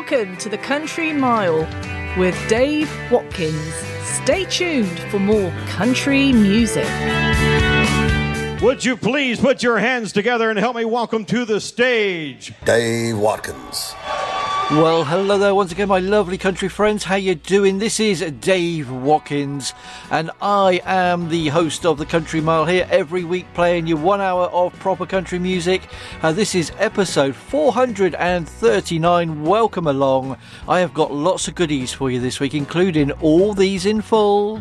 Welcome to the Country Mile with Dave Watkins. Stay tuned for more country music. Would you please put your hands together and help me welcome to the stage Dave Watkins. Well, hello there once again, my lovely country friends. How you doing? This is Dave Watkins, and I am the host of the Country Mile here every week, playing you 1 hour of proper country music. This is episode 439. Welcome along. I have got lots of goodies for you this week, including all these in full.